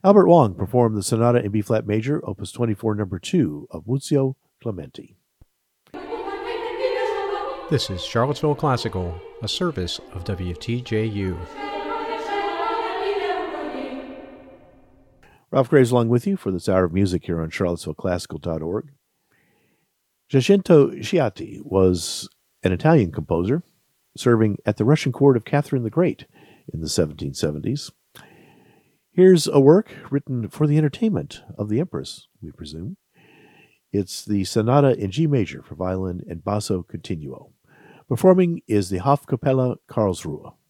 Albert Wong performed the Sonata in B-flat major, Opus 24, number 2 of Muzio Clementi. This is Charlottesville Classical, a service of WTJU. Ralph Graves along with you for this hour of music here on charlottesvilleclassical.org. Giacinto Sciatti was an Italian composer serving at the Russian court of Catherine the Great in the 1770s. Here's a work written for the entertainment of the Empress, we presume. It's the Sonata in G major for violin and basso continuo. Performing is the Hofkapelle Karlsruhe.